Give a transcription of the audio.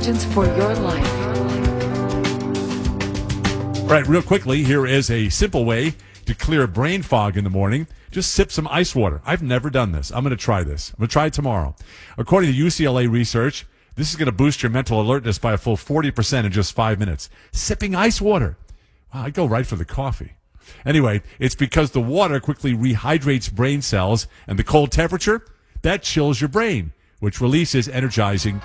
intelligence for your life. All right, real quickly, here is a simple way to clear brain fog in the morning. Just sip some ice water. I've never done this. I'm going to try this. I'm going to try it tomorrow. According to UCLA research, this is going to boost your mental alertness by a full 40% in just 5 minutes. Sipping ice water. Wow, I'd go right for the coffee. Anyway, it's because the water quickly rehydrates brain cells, and the cold temperature, that chills your brain, which releases energizing